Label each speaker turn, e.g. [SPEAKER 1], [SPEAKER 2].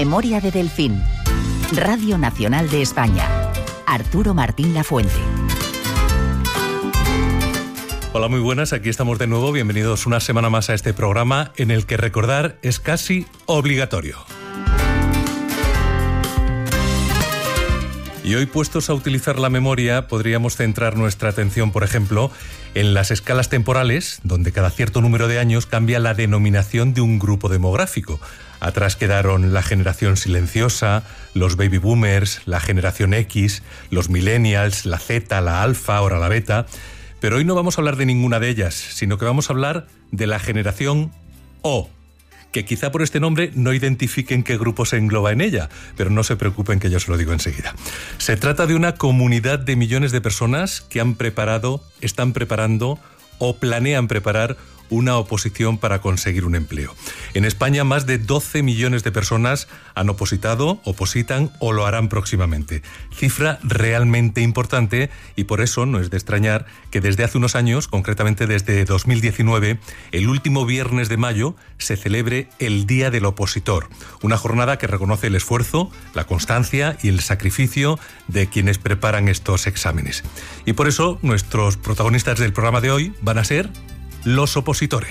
[SPEAKER 1] Memoria de Delfín. Radio Nacional de España. Arturo Martín Lafuente.
[SPEAKER 2] Hola, muy buenas, aquí estamos de nuevo. Bienvenidos una semana más a este programa en el que recordar es casi obligatorio. Y hoy, puestos a utilizar la memoria, podríamos centrar nuestra atención, por ejemplo, en las escalas temporales, donde cada cierto número de años cambia la denominación de un grupo demográfico. Atrás quedaron la generación silenciosa, los baby boomers, la generación X, los millennials, la Z, la alfa, ahora la beta. Pero hoy no vamos a hablar de ninguna de ellas, sino que vamos a hablar de la generación O, que quizá por este nombre no identifiquen qué grupo se engloba en ella, pero no se preocupen que yo se lo digo enseguida. Se trata de una comunidad de millones de personas que han preparado, están preparando o planean preparar una oposición para conseguir un empleo. En España, más de 12 millones de personas han opositan o lo harán próximamente. Cifra realmente importante y por eso no es de extrañar que desde hace unos años, concretamente desde 2019, el último viernes de mayo se celebre el Día del Opositor, una jornada que reconoce el esfuerzo, la constancia y el sacrificio de quienes preparan estos exámenes. Y por eso nuestros protagonistas del programa de hoy van a ser los opositores.